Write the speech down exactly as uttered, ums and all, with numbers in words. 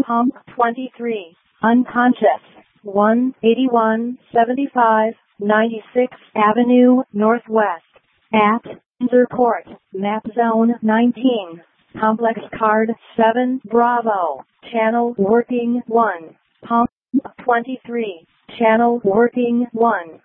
Pump twenty-three, unconscious, one eighty-one seventy-five ninety-sixth Avenue Northwest, at Inter Court, Map Zone nineteen, Complex Card seven Bravo, Channel Working one, Pump twenty-three, Channel Working one.